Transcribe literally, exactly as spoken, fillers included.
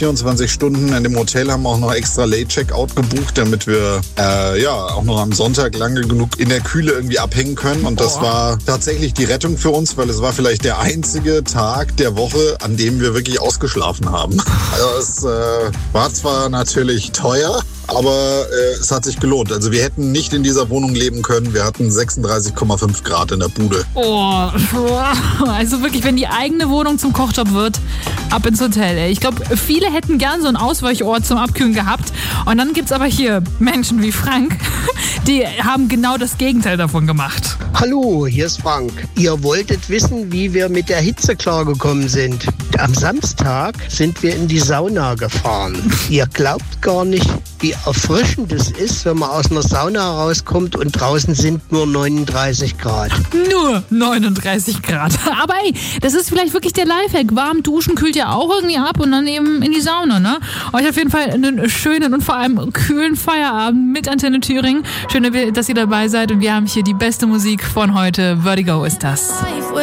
vierundzwanzig Stunden in dem Hotel, haben auch noch extra Late-Checkout gebucht, damit wir äh, ja auch noch am Sonntag lange genug in der Kühle irgendwie abhängen können. Und das war tatsächlich die Rettung für uns, weil es war vielleicht der einzige Tag der Woche, an dem wir wirklich ausgeschlafen haben. Also es äh, war zwar natürlich teuer, aber äh, es hat sich gelohnt. Also wir hätten nicht in dieser Wohnung leben können. Wir hatten sechsunddreißig Komma fünf Grad in der Bude. Oh, also wirklich, wenn die eigene Wohnung zum Kochjob wird, ab ins Hotel. Ey. Ich glaube, viele hätten gern so einen Ausweichort zum Abkühlen gehabt. Und dann gibt's aber hier Menschen wie Frank, die haben genau das Gegenteil davon gemacht. Hallo, hier ist Frank. Ihr wolltet wissen, wie wir mit der Hitze klargekommen sind. Am Samstag sind wir in die Sauna gefahren. Ihr glaubt gar nicht, wie erfrischend es ist, wenn man aus einer Sauna rauskommt und draußen sind nur neununddreißig Grad. Nur neununddreißig Grad. Aber ey, das ist vielleicht wirklich der Lifehack. Warm duschen kühlt ja auch irgendwie ab und dann eben in die Sauna, ne? Euch auf jeden Fall einen schönen und vor allem kühlen Feierabend mit Antenne Thüringen. Schön, dass ihr dabei seid und wir haben hier die beste Musik von heute. Vertigo ist das.